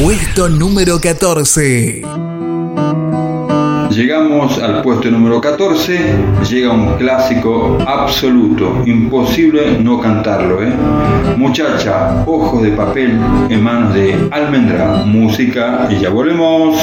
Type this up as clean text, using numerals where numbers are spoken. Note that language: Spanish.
Puesto número 14. Llegamos al puesto número 14, llega un clásico absoluto, imposible no cantarlo, Muchacha, ojos de papel en manos de Almendra, música y ya volvemos.